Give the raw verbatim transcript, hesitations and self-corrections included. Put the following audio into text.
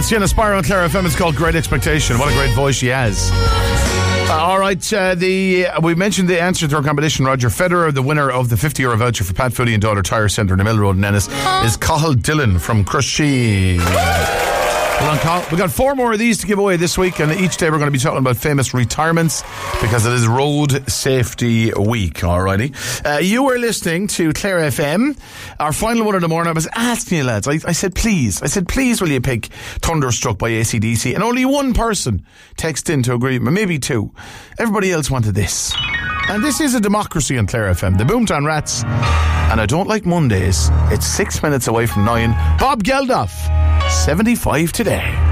Sienna Spiro on Clare F M. It's called Great Expectation. What a great voice she has. Uh, all right, uh, the uh, we mentioned the answer to our competition. Roger Federer, the winner of the fifty euro voucher for Pat Foodie and Daughter Tyre Centre in the Mill Road in Ennis, is Cathal Dillon from Crushee. Well done, we got four more of these to give away this week, and each day we're going to be talking about famous retirements because it is Road Safety Week. Alrighty, uh, you were listening to Clare F M. Our final one of the morning. I was asking you, lads. I, I said, please. I said, please, will you pick Thunderstruck by A C D C? And only one person texted in to agree, maybe two. Everybody else wanted this. And this is a democracy on Clare F M. The Boomtown Rats. And I don't like Mondays. It's six minutes away from nine. Bob Geldof. seventy-five today.